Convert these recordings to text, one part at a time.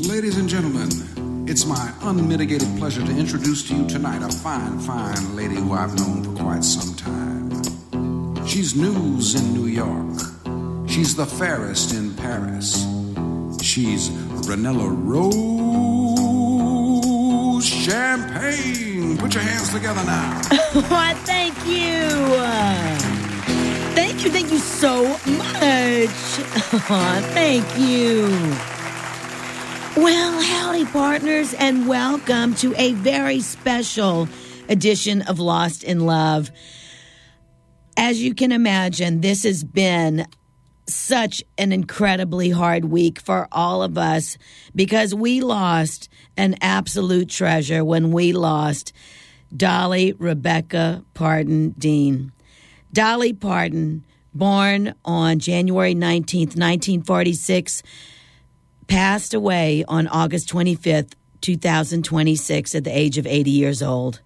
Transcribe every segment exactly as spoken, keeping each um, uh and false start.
Ladies and gentlemen, it's my unmitigated pleasure to introduce to you tonight a fine, fine lady who I've known for quite some time. She's news in New York. She's the fairest in Paris. She's Ranella Rose Champagne. Put your hands together now. Why, thank you. Thank you, thank you so much. Aw, thank you. Well, howdy, partners, and welcome to a very special edition of Lost in Love. As you can imagine, this has been such an incredibly hard week for all of us because we lost an absolute treasure when we lost Dolly Rebecca Parton Dean. Dolly Parton, born on January nineteenth, nineteen forty-six, passed away on August twenty-fifth, twenty twenty-six at the age of eighty years old.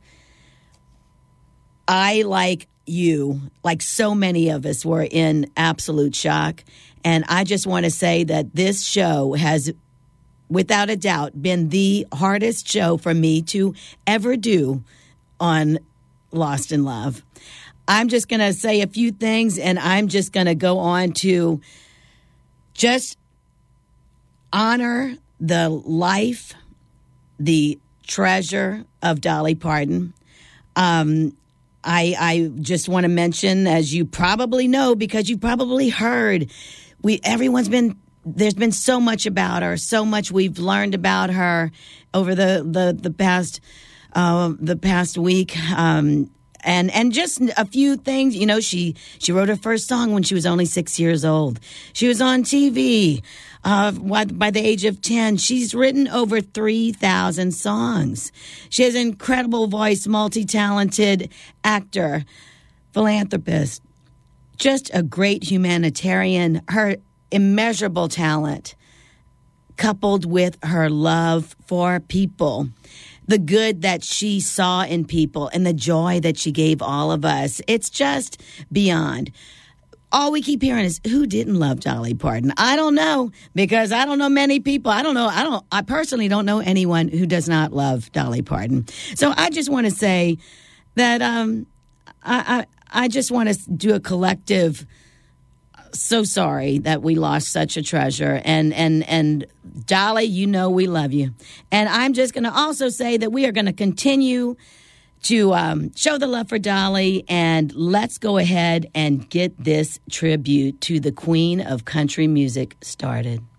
I, like you, like so many of us, were in absolute shock. And I just want to say that this show has, without a doubt, been the hardest show for me to ever do on Lost in Love. I'm just going to say a few things, and I'm just going to go on to just honor the life, the treasure of Dolly Parton. Um, I, I just want to mention, as you probably know, because you probably heard, we everyone's been there's been so much about her, so much we've learned about her over the the the past uh, the past week. Um, And and just a few things, you know, she, she wrote her first song when she was only six years old. She was on T V uh, by the age of ten. She's written over three thousand songs. She has an incredible voice, multi-talented actor, philanthropist, just a great humanitarian. Her immeasurable talent, coupled with her love for people, the good that she saw in people and the joy that she gave all of us. It's just beyond. All we keep hearing is, who didn't love Dolly Parton? I don't know, because I don't know many people. I don't know. I don't. I personally don't know anyone who does not love Dolly Parton. So I just want to say that um, I, I I just want to do a collective. So sorry that we lost such a treasure. And and and Dolly, you know we love you. And I'm just going to also say that we are going to continue to um, show the love for Dolly. And let's go ahead and get this tribute to the Queen of Country Music started.